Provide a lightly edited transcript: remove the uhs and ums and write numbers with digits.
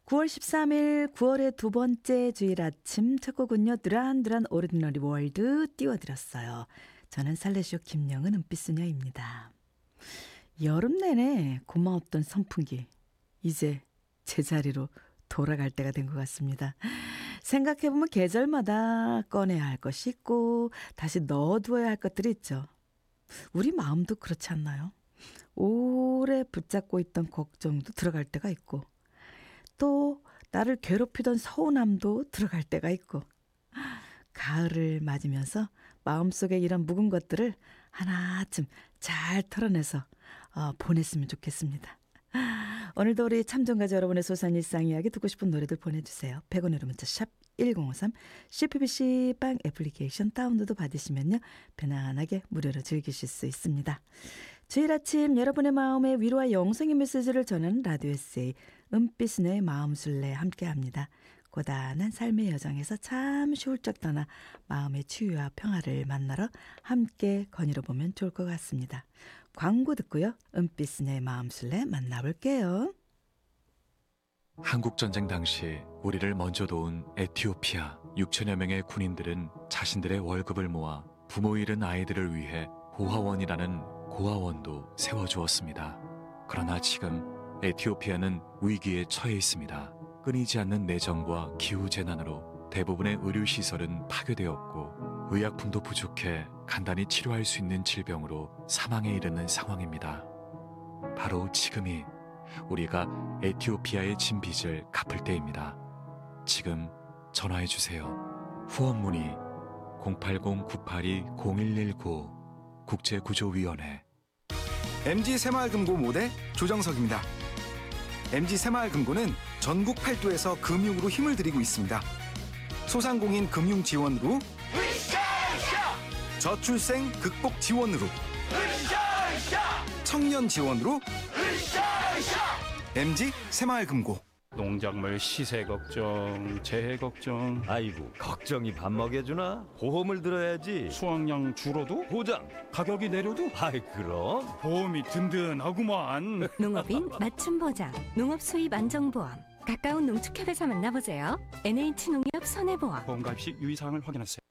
9월 13일 9월의 두 번째 주일 아침 첫 곡은요. 두란두란 오리지널리 월드 띄워드렸어요. 저는 살레쇼 김영은 은빛소녀입니다. 여름 내내 고마웠던 선풍기 이제 제자리로 돌아갈 때가 된 것 같습니다. 생각해보면 계절마다 꺼내야 할 것이 있고 다시 넣어두어야 할 것들이 있죠. 우리 마음도 그렇지 않나요? 오래 붙잡고 있던 걱정도 들어갈 때가 있고 또 나를 괴롭히던 서운함도 들어갈 때가 있고 가을을 맞으면서 마음속에 이런 묵은 것들을 하나쯤 잘 털어내서 보냈으면 좋겠습니다. 오늘도 우리 참정가자 여러분의 소소한 일상 이야기 듣고 싶은 노래들 보내주세요. 100원으로 문자 샵 1053 CPBC 빵 애플리케이션 다운로드 받으시면요. 편안하게 무료로 즐기실 수 있습니다. 주일 아침 여러분의 마음에 위로와 영성의 메시지를 전하는 라디오 에세이 은빛소녀의 마음술래 함께합니다. 고단한 삶의 여정에서 잠시 훌쩍 떠나 마음의 치유와 평화를 만나러 함께 거닐어 보면 좋을 것 같습니다. 광고 듣고요. 은빛소녀의 마음술래 만나볼게요. 한국전쟁 당시 우리를 먼저 도운 에티오피아 6천여 명의 군인들은 자신들의 월급을 모아 부모 잃은 아이들을 위해 고아원이라는 고아원도 세워주었습니다. 그러나 지금 에티오피아는 위기에 처해 있습니다. 끊이지 않는 내정과 기후재난으로 대부분의 의료시설은 파괴되었고 의약품도 부족해 간단히 치료할 수 있는 질병으로 사망에 이르는 상황입니다. 바로 지금이 우리가 에티오피아의 진 빚을 갚을 때입니다. 지금 전화해주세요. 후원 문의 080-982-0119 국제구조위원회. MG 새마을금고 모대 조정석입니다. MG 새마을금고는 전국 8도에서 금융으로 힘을 드리고 있습니다. 소상공인 금융 지원으로, 저출생 극복 지원으로, 청년 지원으로, MG 새마을금고. 농작물 시세 걱정, 재해 걱정, 아이고 걱정이 밥 먹여주나? 보험을 들어야지. 수확량 줄어도 보장. 가격이 내려도 아이 그럼. 보험이 든든하구만. 농업인 맞춤 보장, 농업 수입 안정보험. 가까운 농축협에서 만나보세요. NH농협 손해보험. 보험 가입 시 유의사항을 확인하세요.